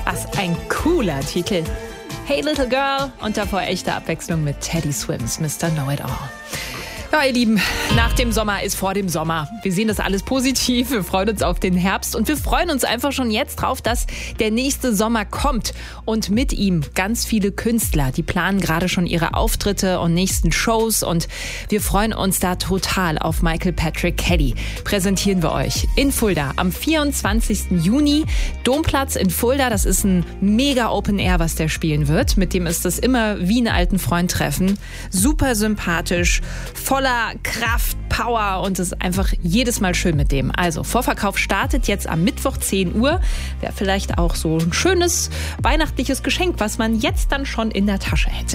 Was ein cooler Titel. Hey Little Girl und davor echte Abwechslung mit Teddy Swims, Mr. Know-It-All. Ja, ihr Lieben, nach dem Sommer ist vor dem Sommer. Wir sehen das alles positiv, wir freuen uns auf den Herbst und wir freuen uns einfach schon jetzt drauf, dass der nächste Sommer kommt. Und mit ihm ganz viele Künstler, die planen gerade schon ihre Auftritte und nächsten Shows und wir freuen uns da total auf Michael Patrick Kelly. Präsentieren wir euch in Fulda am 24. Juni. Domplatz in Fulda, das ist ein mega Open Air, was der spielen wird. Mit dem ist das immer wie einen alten Freund treffen. Super sympathisch, voller Kraft, Power und es ist einfach jedes Mal schön mit dem. Also Vorverkauf startet jetzt am Mittwoch 10 Uhr. Wäre vielleicht auch so ein schönes weihnachtliches Geschenk, was man jetzt dann schon in der Tasche hätte.